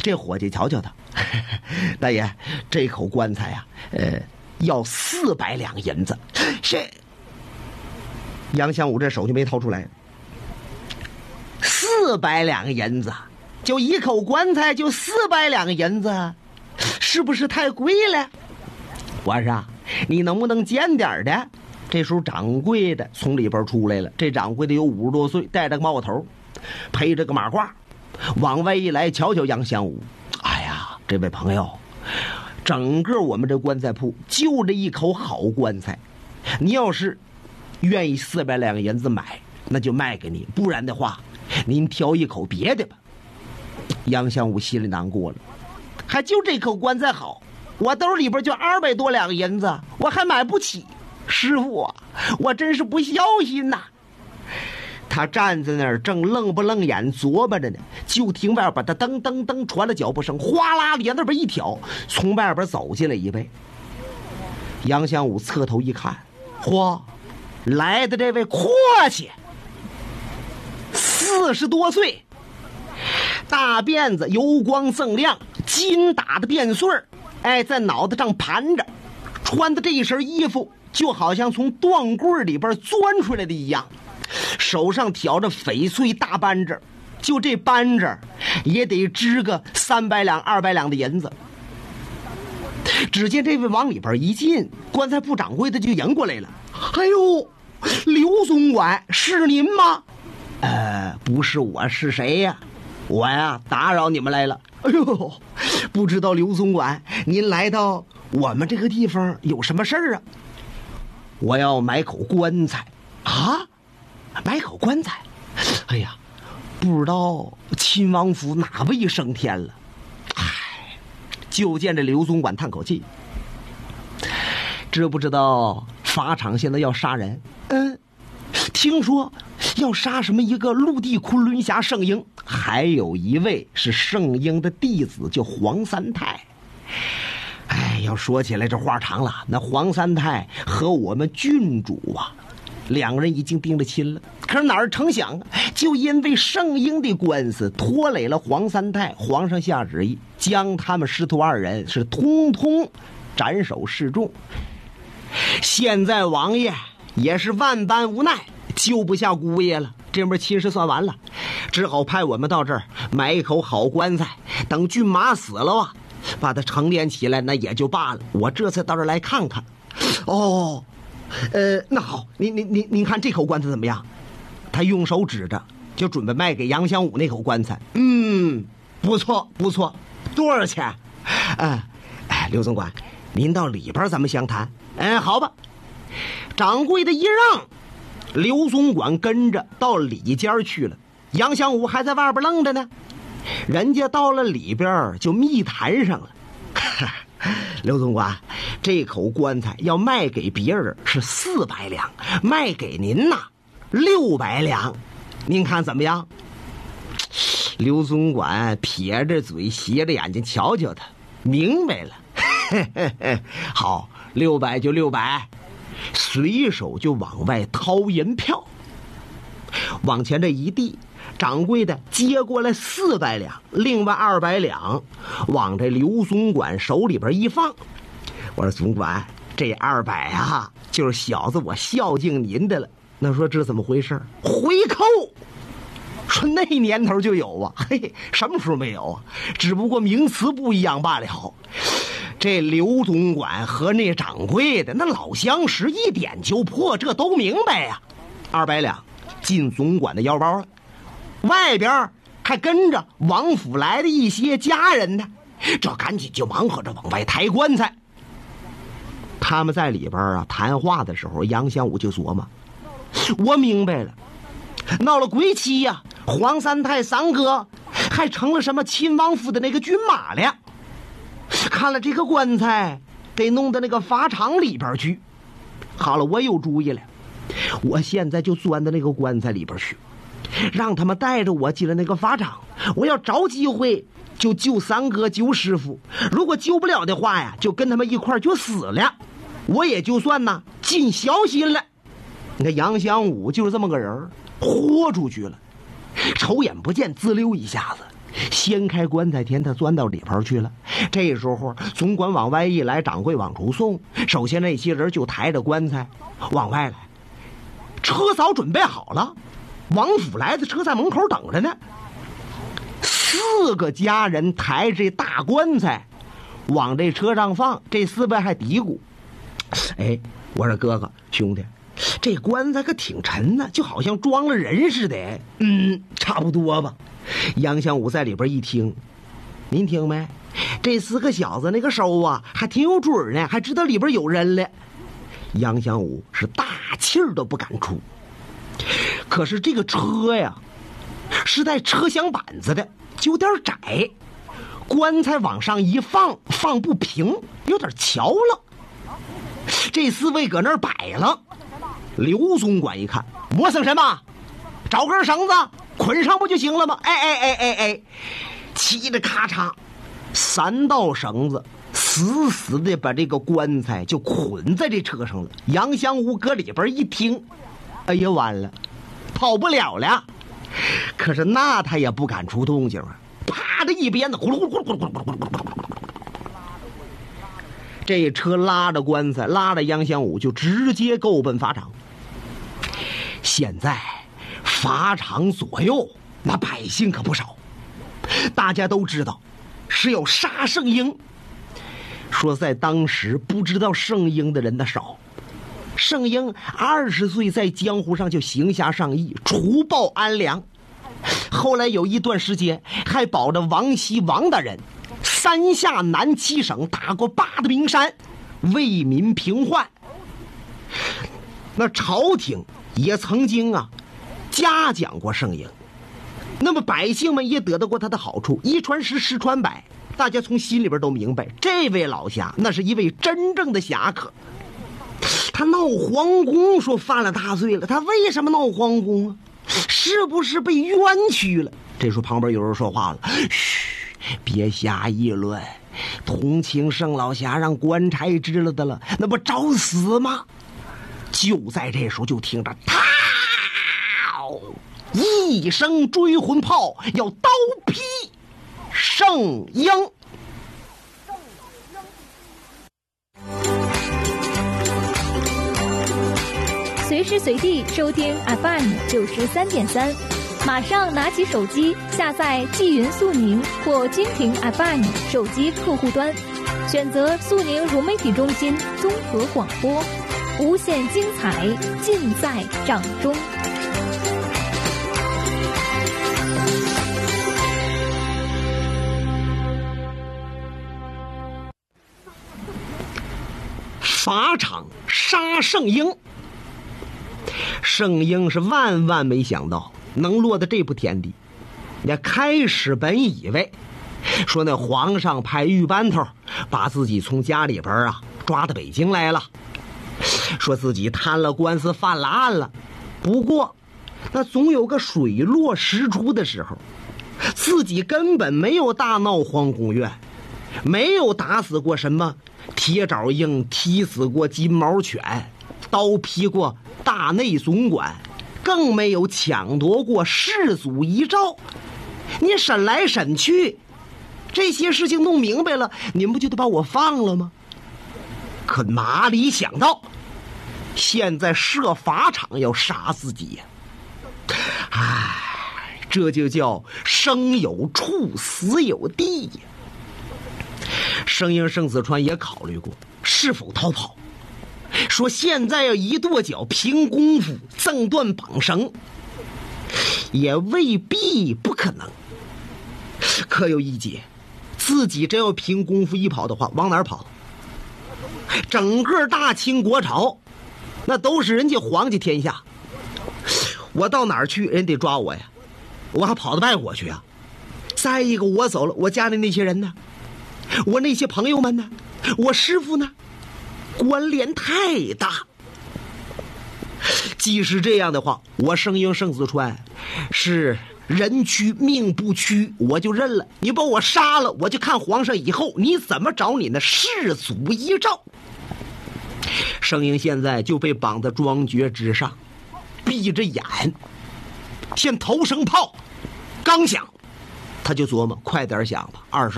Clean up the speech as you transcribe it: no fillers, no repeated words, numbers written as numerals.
这伙计瞧瞧他，大爷，这口棺材呀，要400两银子。是。杨相武这手就没掏出来。400两银子，就一口棺材就400两银子，是不是太贵了？我说，你能不能减点的？这时候掌柜的从里边出来了，这掌柜的有50多岁，戴着个帽头，披着个马褂，往外一来，瞧瞧杨相武。哎呀，这位朋友，整个我们这棺材铺就这一口好棺材，你要是愿意400两银子买，那就卖给你，不然的话您挑一口别的吧。杨相武心里难过了，还就这口棺材好，我兜里边就200多两银子，我还买不起。师傅啊，我真是不孝心呐。他站在那儿正愣不愣眼琢磨着呢，就听外边的噔噔噔传了脚步声，哗啦连那边一挑，从外边走进来一位。杨相武侧头一看，嚯，来的这位阔气，40多岁，大辫子油光锃亮，金打的辫穗儿，在脑袋上盘着，穿的这一身衣服就好像从断棍里边钻出来的一样，手上挑着翡翠大扳指，就这扳指也得值个300两200两的银子。只见这位往里边一进，棺材铺掌柜的就迎过来了。哎呦，刘总管，是您吗？不是我，是谁呀？我呀，打扰你们来了。哎呦，不知道刘总管您来到我们这个地方有什么事儿啊？我要买口棺材。啊，买口棺材？哎呀，不知道亲王府哪位升天了。就见这刘总管叹口气，知不知道法场现在要杀人？听说要杀什么一个陆地昆仑侠圣婴，还有一位是圣婴的弟子叫黄三太。要说起来这话长了，那黄三太和我们郡主啊2个人已经定了亲了，可是哪儿成想啊，就因为圣婴的官司拖累了黄三太，皇上下旨意将他们师徒2人是通通斩首示众。现在王爷也是万般无奈，救不下姑爷了，这门亲事算完了，只好派我们到这儿买一口好棺材，等骏马死了啊，把它成殓起来，那也就罢了。我这才到这儿来看看。哦，那好，您看这口棺材怎么样？他用手指着，就准备卖给杨相武那口棺材。不错不错，多少钱？刘总管，您到里边咱们详谈。好吧。掌柜的一让，刘总管跟着到里间去了，杨相武还在外边愣着呢。人家到了里边就密谈上了。刘总管，这口棺材要卖给别人是400两，卖给您呐600两，您看怎么样？刘总管撇着嘴斜着眼睛瞧瞧他，明白了。好，600就600，随手就往外掏银票，往前这一递，掌柜的接过来400两，另外200两往这刘总管手里边一放。我说总管，这200啊，就是小子我孝敬您的了。那说这怎么回事？回扣。说那年头就有啊，什么时候没有啊？只不过名词不一样罢了。这刘总管和那掌柜的那老相识，一点就破，这都明白呀。200两进总管的腰包了，外边还跟着王府来的一些家人呢，这赶紧就忙活着往外抬棺材。他们在里边谈话的时候，杨相武就琢磨，我明白了，闹了鬼气呀，黄三太3哥还成了什么亲王府的那个军马了。看了这个棺材得弄到那个法场里边去。好了，我有主意了，我现在就钻到那个棺材里边去，让他们带着我进了那个法场，我要找机会就救3哥救师傅，如果救不了的话呀，就跟他们一块就死了，我也就算呢尽孝心了。你看杨相武就是这么个人，豁出去了，瞅眼不见滋溜一下子掀开棺材田，他钻到里边去了。这时候总管往外一来，掌柜往出送。首先那些人就抬着棺材往外来，车早准备好了，王府来的车在门口等着呢。4个家人抬着大棺材往这车上放，这4位还嘀咕：“哎，我说哥哥兄弟，这棺材可挺沉呢，就好像装了人似的。”“差不多吧。”杨香武在里边一听，您听没？这4个小子那个手啊，还挺有准呢，还知道里边有人了。杨香武是大气儿都不敢出。可是这个车呀，是带车厢板子的，就有点窄，棺材往上一放，放不平，有点翘了。这4位搁那儿摆了。刘总管一看，磨蹭什么？找根绳子捆上不就行了吗？哎，骑着咔嚓3道绳子死死的把这个棺材就捆在这车上了。杨香武搁里边一听，哎呀完了，跑不了了。可是那他也不敢出动静啊，啪的一鞭子，呼噜呼噜呼噜呼噜呼噜呼噜呼噜，这车拉着棺材，拉着杨香武就直接够奔法场。现在法场左右那百姓可不少，大家都知道是有杀圣婴。说在当时不知道圣婴的人的少。圣婴20岁在江湖上就行侠仗义，除暴安良。后来有一段时间还保着王熙王大人3下南7省打过8的名山，为民平患。那朝廷也曾经嘉奖过圣婴，那么百姓们也得到过他的好处，一传十，十传百，大家从心里边都明白，这位老侠那是一位真正的侠客。他闹皇宫说犯了大罪了，他为什么闹皇宫啊？是不是被冤屈了？这时候旁边有人说话了：“嘘，别瞎议论，同情圣老侠让官差知了的了，那不找死吗？”就在这时候就听着嗷一声追魂炮，要刀劈圣婴。 随时随地收听 FM 93.3，马上拿起手机下载纪云速宁或蜻蜓 FM 手机客户端，选择速宁融媒体中心综合广播，无限精彩尽在掌中。 法场杀圣婴，圣婴是万万没想到能落到这步田地。那开始本以为说那皇上派御班头把自己从家里边抓到北京来了，说自己贪了官司犯了案了，不过那总有个水落石出的时候，自己根本没有大闹皇宫院，没有打死过什么铁爪鹰，踢死过金毛犬，刀劈过大内总管，更没有抢夺过世祖遗诏。你审来审去，这些事情弄明白了，你们不就得把我放了吗？可哪里想到现在设法场要杀自己呀！唉，这就叫生有处，死有地呀。圣婴盛子川也考虑过是否逃跑，说现在要一跺脚凭功夫赠断绑绳，也未必不可能。可有一节，自己真要凭功夫一跑的话，往哪儿跑？整个大清国朝那都是人家皇家天下，我到哪儿去人得抓我呀，我还跑到外国去啊。再一个，我走了，我家里那些人呢？我那些朋友们呢？我师父呢？关联太大。即使这样的话，我圣婴盛子川是人屈命不屈，我就认了。你把我杀了，我就看皇上以后你怎么找你那世祖遗诏。圣婴现在就被绑在庄爵之上，闭着眼，先头绳炮刚响， 他就琢磨，快点想吧，20